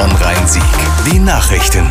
Bonn-Rhein-Sieg. Die Nachrichten.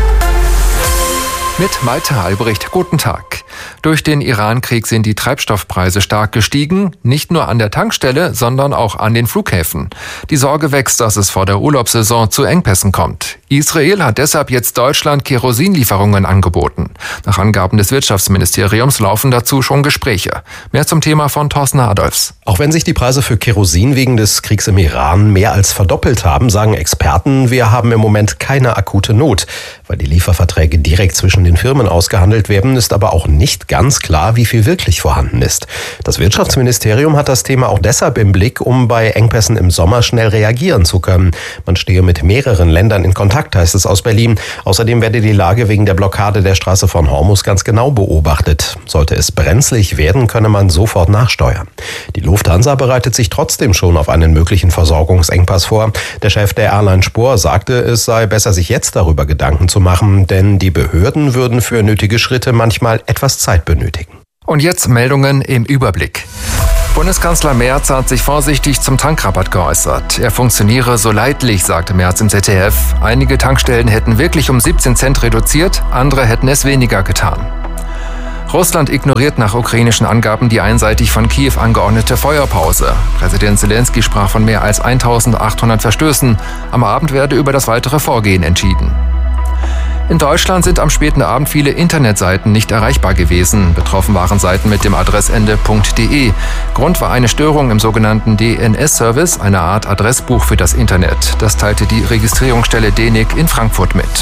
Mit Malte Albrecht, guten Tag. Durch den Iran-Krieg sind die Treibstoffpreise stark gestiegen, nicht nur an der Tankstelle, sondern auch an den Flughäfen. Die Sorge wächst, dass es vor der Urlaubssaison zu Engpässen kommt. Israel hat deshalb jetzt Deutschland Kerosinlieferungen angeboten. Nach Angaben des Wirtschaftsministeriums laufen dazu schon Gespräche. Mehr zum Thema von Thorsten Adolfs. Auch wenn sich die Preise für Kerosin wegen des Kriegs im Iran mehr als verdoppelt haben, sagen Experten, wir haben im Moment keine akute Not. Weil die Lieferverträge direkt zwischen den Firmen ausgehandelt werden, ist aber auch nicht ganz klar, wie viel wirklich vorhanden ist. Das Wirtschaftsministerium hat das Thema auch deshalb im Blick, um bei Engpässen im Sommer schnell reagieren zu können. Man stehe mit mehreren Ländern in Kontakt, heißt es aus Berlin. Außerdem werde die Lage wegen der Blockade der Straße von Hormuz ganz genau beobachtet. Sollte es brenzlig werden, könne man sofort nachsteuern. Die Lufthansa bereitet sich trotzdem schon auf einen möglichen Versorgungsengpass vor. Der Chef der Airline Spohr sagte, es sei besser, sich jetzt darüber Gedanken zu machen, denn die Behörden würden für nötige Schritte manchmal etwas Zeit benötigen. Und jetzt Meldungen im Überblick. Bundeskanzler Merz hat sich vorsichtig zum Tankrabatt geäußert. Er funktioniere so leidlich, sagte Merz im ZDF. Einige Tankstellen hätten wirklich um 17 Cent reduziert, andere hätten es weniger getan. Russland ignoriert nach ukrainischen Angaben die einseitig von Kiew angeordnete Feuerpause. Präsident Zelensky sprach von mehr als 1800 Verstößen. Am Abend werde über das weitere Vorgehen entschieden. In Deutschland sind am späten Abend viele Internetseiten nicht erreichbar gewesen. Betroffen waren Seiten mit dem Adressende .de. Grund war eine Störung im sogenannten DNS-Service, eine Art Adressbuch für das Internet. Das teilte die Registrierungsstelle DENIC in Frankfurt mit.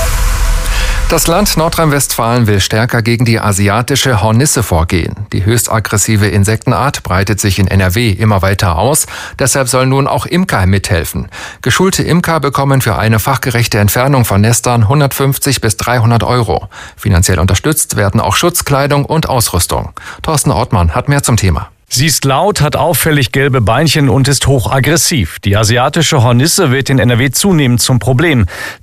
Das Land Nordrhein-Westfalen will stärker gegen die asiatische Hornisse vorgehen. Die höchst aggressive Insektenart breitet sich in NRW immer weiter aus. Deshalb sollen nun auch Imker mithelfen. Geschulte Imker bekommen für eine fachgerechte Entfernung von Nestern 150 bis 300 €. Finanziell unterstützt werden auch Schutzkleidung und Ausrüstung. Thorsten Ortmann hat mehr zum Thema. Sie ist laut, hat auffällig gelbe Beinchen und ist hochaggressiv. Die asiatische Hornisse wird in NRW zunehmend zum Problem.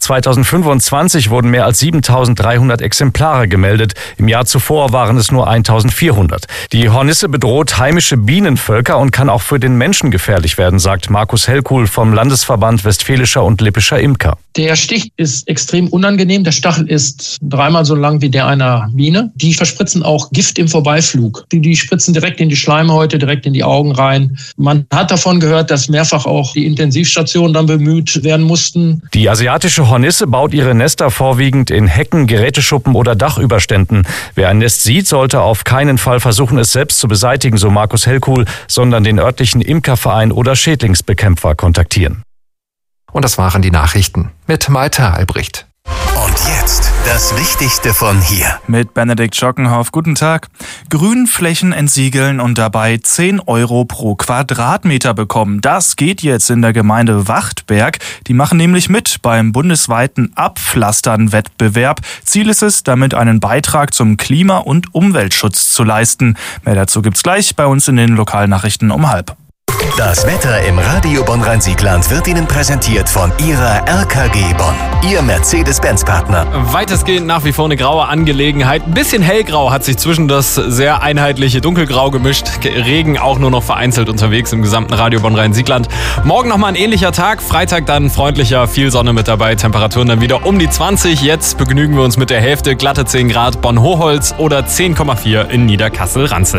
2025 wurden mehr als 7.300 Exemplare gemeldet. Im Jahr zuvor waren es nur 1.400. Die Hornisse bedroht heimische Bienenvölker und kann auch für den Menschen gefährlich werden, sagt Markus Hellkuhl vom Landesverband Westfälischer und Lippischer Imker. Der Stich ist extrem unangenehm. Der Stachel ist 3-mal so lang wie der einer Biene. Die verspritzen auch Gift im Vorbeiflug. Die spritzen direkt in die Schleimhäute, direkt in die Augen rein. Man hat davon gehört, dass mehrfach auch die Intensivstationen dann bemüht werden mussten. Die asiatische Hornisse baut ihre Nester vorwiegend in Hecken, Geräteschuppen oder Dachüberständen. Wer ein Nest sieht, sollte auf keinen Fall versuchen, es selbst zu beseitigen, so Markus Hellkuhl, sondern den örtlichen Imkerverein oder Schädlingsbekämpfer kontaktieren. Und das waren die Nachrichten mit Malte Albrecht. Und jetzt das Wichtigste von hier. Mit Benedikt Schockenhoff, guten Tag. Grünflächen entsiegeln und dabei 10 € pro Quadratmeter bekommen. Das geht jetzt in der Gemeinde Wachtberg. Die machen nämlich mit beim bundesweiten Abpflastern-Wettbewerb. Ziel ist es, damit einen Beitrag zum Klima- und Umweltschutz zu leisten. Mehr dazu gibt's gleich bei uns in den Lokalnachrichten um 12:30. Das Wetter im Radio Bonn-Rhein-Sieg-Land wird Ihnen präsentiert von Ihrer RKG Bonn, Ihr Mercedes-Benz-Partner. Weitestgehend nach wie vor eine graue Angelegenheit. Ein bisschen hellgrau hat sich zwischen das sehr einheitliche Dunkelgrau gemischt. Regen auch nur noch vereinzelt unterwegs im gesamten Radio Bonn-Rhein-Sieg-Land. Morgen nochmal ein ähnlicher Tag. Freitag dann freundlicher, viel Sonne mit dabei. Temperaturen dann wieder um die 20. Jetzt begnügen wir uns mit der Hälfte. Glatte 10 Grad Bonn-Hochholz oder 10,4 in Niederkassel-Ranzel.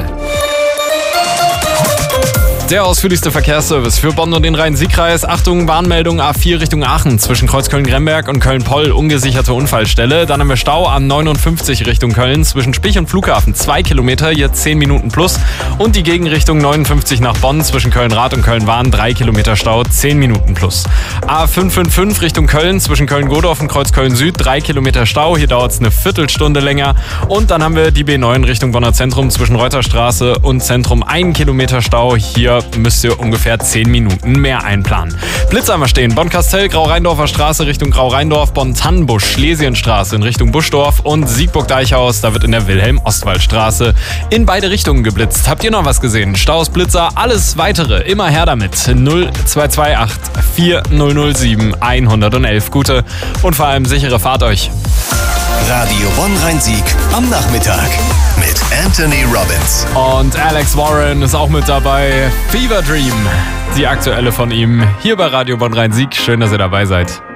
Der ausführlichste Verkehrsservice für Bonn und den Rhein-Sieg-Kreis. Achtung, Warnmeldung A4 Richtung Aachen. Zwischen Kreuzköln-Gremberg und Köln-Poll ungesicherte Unfallstelle. Dann haben wir Stau am 59 Richtung Köln. Zwischen Spich und Flughafen 2 Kilometer, jetzt 10 Minuten plus. Und die Gegenrichtung 59 nach Bonn. Zwischen Köln-Rath und Köln-Wahn 3 Kilometer Stau, 10 Minuten plus. A555 Richtung Köln. Zwischen Köln-Godorf und Kreuzköln-Süd 3 Kilometer Stau. Hier dauert es eine Viertelstunde länger. Und dann haben wir die B9 Richtung Bonner Zentrum. Zwischen Reuterstraße und Zentrum 1 Kilometer Stau. Hier müsst ihr ungefähr 10 Minuten mehr einplanen. Blitz einmal stehen. Bonn-Kastell, Grau-Rheindorfer Straße Richtung Grau-Rheindorf, Bonn-Tannenbusch, Schlesienstraße in Richtung Buschdorf und Siegburg-Deichhaus, da wird in der Wilhelm-Ostwald-Straße in beide Richtungen geblitzt. Habt ihr noch was gesehen? Staus, Blitzer, alles weitere, immer her damit. 0228 4007 111. Gute und vor allem sichere Fahrt euch. Radio Bonn-Rhein-Sieg am Nachmittag mit Anthony Robbins. Und Alex Warren ist auch mit dabei. Fever Dream, die aktuelle von ihm, hier bei Radio Bonn-Rhein-Sieg. Schön, dass ihr dabei seid.